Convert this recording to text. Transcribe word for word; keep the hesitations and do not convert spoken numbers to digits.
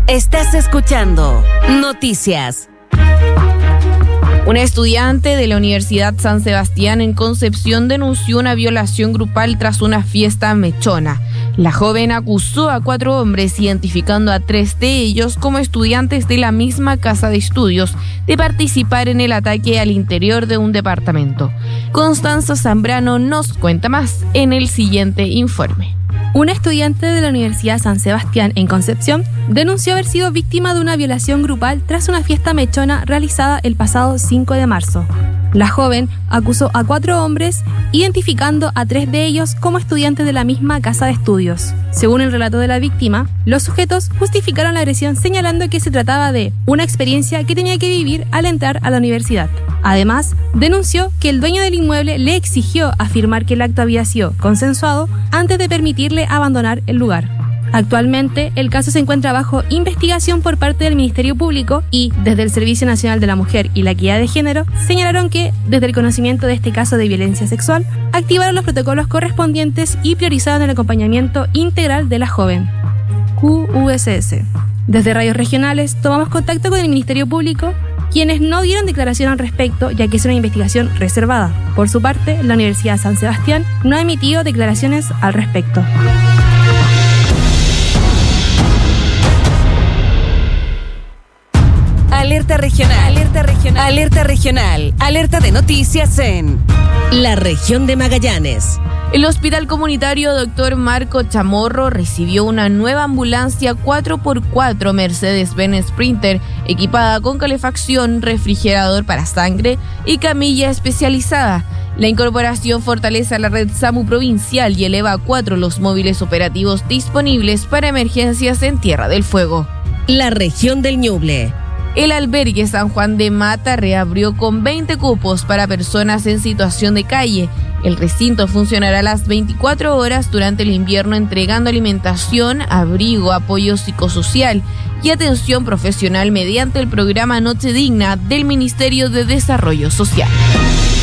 Estás escuchando Noticias. Una estudiante de la Universidad San Sebastián en Concepción denunció una violación grupal tras una fiesta mechona. La joven acusó a cuatro hombres, identificando a tres de ellos como estudiantes de la misma casa de estudios, de participar en el ataque al interior de un departamento. Constanza Zambrano nos cuenta más en el siguiente informe. Una estudiante de la Universidad San Sebastián en Concepción denunció haber sido víctima de una violación grupal tras una fiesta mechona realizada el pasado cinco de marzo. La joven acusó a cuatro hombres, identificando a tres de ellos como estudiantes de la misma casa de estudios. Según el relato de la víctima, los sujetos justificaron la agresión señalando que se trataba de una experiencia que tenía que vivir al entrar a la universidad. Además, denunció que el dueño del inmueble le exigió afirmar que el acto había sido consensuado antes de permitirle abandonar el lugar. Actualmente, el caso se encuentra bajo investigación por parte del Ministerio Público y, desde el Servicio Nacional de la Mujer y la Equidad de Género, señalaron que, desde el conocimiento de este caso de violencia sexual, activaron los protocolos correspondientes y priorizaron el acompañamiento integral de la joven. Q U S S. Desde Radios Regionales, tomamos contacto con el Ministerio Público, quienes no dieron declaración al respecto, ya que es una investigación reservada. Por su parte, la Universidad San Sebastián no ha emitido declaraciones al respecto. Alerta regional, alerta regional, alerta regional, alerta de noticias en la región de Magallanes. El Hospital Comunitario Doctor Marco Chamorro recibió una nueva ambulancia cuatro por cuatro Mercedes-Benz Sprinter equipada con calefacción, refrigerador para sangre y camilla especializada. La incorporación fortalece la red SAMU provincial y eleva a cuatro los móviles operativos disponibles para emergencias en Tierra del Fuego. La región del Ñuble. El albergue San Juan de Mata reabrió con veinte cupos para personas en situación de calle. El recinto funcionará las veinticuatro horas durante el invierno, entregando alimentación, abrigo, apoyo psicosocial y atención profesional mediante el programa Noche Digna del Ministerio de Desarrollo Social.